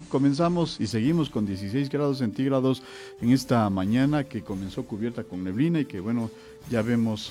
comenzamos y seguimos con 16 grados centígrados en esta mañana que comenzó cubierta con neblina y que bueno, ya vemos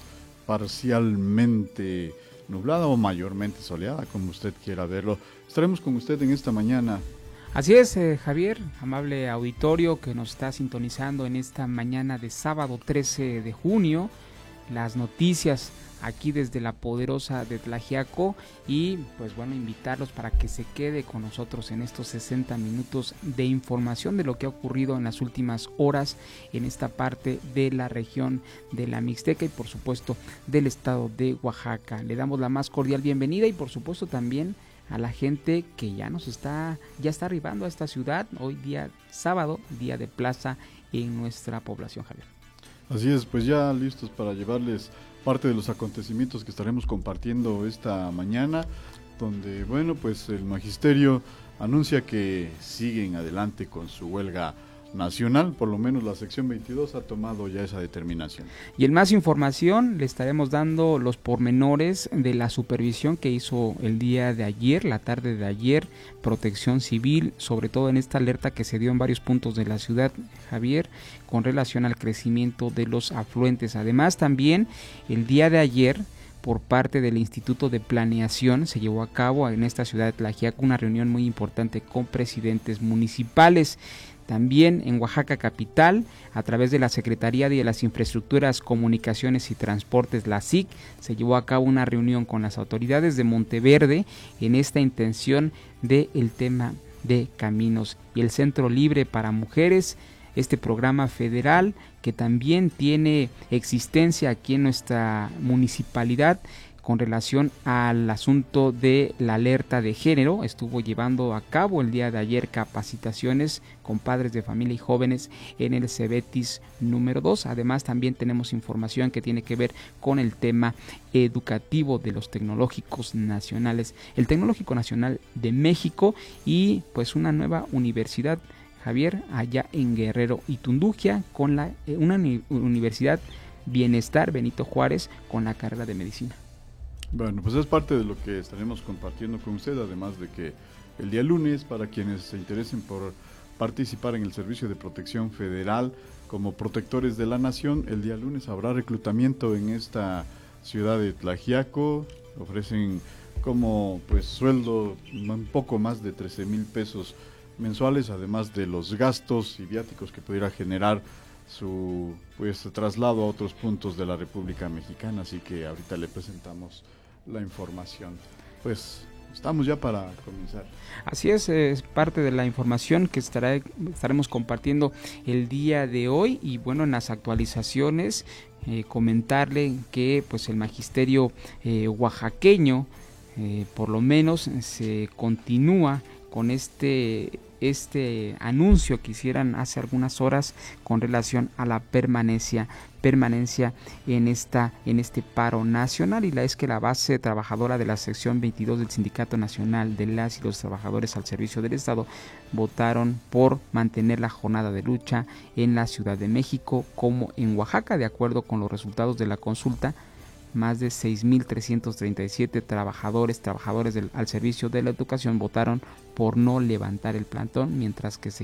parcialmente nublada o mayormente soleada, como usted quiera verlo. Estaremos con usted en esta mañana. Así es, Javier, amable auditorio que nos está sintonizando en esta mañana de sábado 13 de junio. Las noticias aquí desde la poderosa de Tlaxiaco y pues bueno, invitarlos para que se quede con nosotros en estos 60 minutos de información de lo que ha ocurrido en las últimas horas en esta parte de la región de la Mixteca y por supuesto del estado de Oaxaca. Le damos la más cordial bienvenida y por supuesto también a la gente que ya está arribando a esta ciudad, hoy día sábado, día de plaza en nuestra población, Javier. Así es, pues ya listos para llevarles parte de los acontecimientos que estaremos compartiendo esta mañana, donde bueno, pues el magisterio anuncia que siguen adelante con su huelga nacional, por lo menos la sección 22 ha tomado ya esa determinación. Y en más información le estaremos dando los pormenores de la supervisión que hizo el día de ayer, la tarde de ayer, Protección Civil, sobre todo en esta alerta que se dio en varios puntos de la ciudad, Javier, con relación al crecimiento de los afluentes. Además también el día de ayer, por parte del Instituto de Planeación, se llevó a cabo en esta ciudad de Tlaxiaco una reunión muy importante con presidentes municipales. También en Oaxaca capital, a través de la Secretaría de las Infraestructuras, Comunicaciones y Transportes, la SIC, se llevó a cabo una reunión con las autoridades de Monteverde en esta intención del tema de caminos. Y el Centro Libre para Mujeres, este programa federal que también tiene existencia aquí en nuestra municipalidad, con relación al asunto de la alerta de género, estuvo llevando a cabo el día de ayer capacitaciones con padres de familia y jóvenes en el Cebetis número 2. Además también tenemos información que tiene que ver con el tema educativo de los tecnológicos nacionales, el Tecnológico Nacional de México y pues una nueva universidad, Javier, allá en Guerrero y Tundugia, con una universidad Bienestar Benito Juárez con la carrera de medicina. Bueno, pues es parte de lo que estaremos compartiendo con usted, además de que el día lunes, para quienes se interesen por participar en el Servicio de Protección Federal como protectores de la nación, el día lunes habrá reclutamiento en esta ciudad de Tlaxiaco. Ofrecen como pues sueldo un poco más de 13,000 pesos mensuales, además de los gastos y viáticos que pudiera generar su pues traslado a otros puntos de la República Mexicana. Así que ahorita le presentamos la información. Pues estamos ya para comenzar. Así es parte de la información que estaremos compartiendo el día de hoy. Y bueno, en las actualizaciones comentarle que pues el magisterio oaxaqueño por lo menos se continúa con este anuncio que hicieran hace algunas horas con relación a la permanencia en este paro nacional, y es que la base trabajadora de la sección 22 del Sindicato Nacional de las y los Trabajadores al Servicio del Estado votaron por mantener la jornada de lucha en la Ciudad de México como en Oaxaca. De acuerdo con los resultados de la consulta, más de 6,337 trabajadores al servicio de la educación votaron por no levantar el plantón, mientras que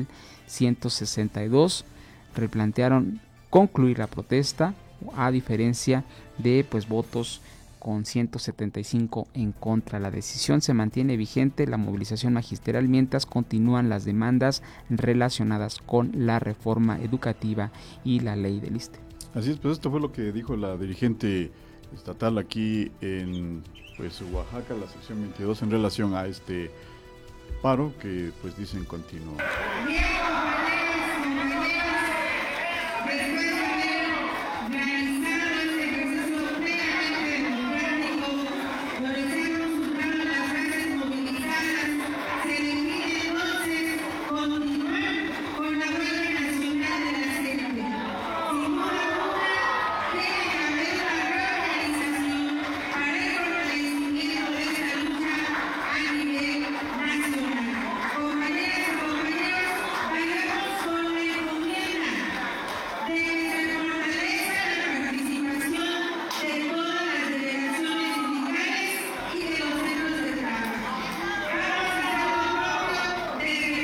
6,162 replantearon concluir la protesta, a diferencia de votos con 175 en contra. La decisión se mantiene vigente, la movilización magisterial, mientras continúan las demandas relacionadas con la reforma educativa y la ley del ISSSTE. Así es, pues esto fue lo que dijo la dirigente estatal aquí en Oaxaca, la sección 22, en relación a este paro que pues dicen continúa.